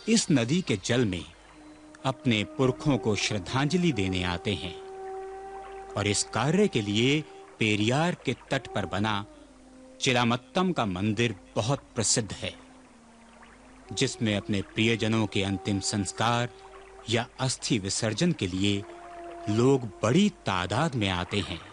इस नदी के जल में अपने पुरखों को श्रद्धांजलि देने आते हैं और इस कार्य के लिए पेरियार के तट पर बना चिलामत्तम का मंदिर बहुत प्रसिद्ध है, जिसमें अपने प्रियजनों के अंतिम संस्कार या अस्थि विसर्जन के लिए लोग बड़ी तादाद में आते हैं।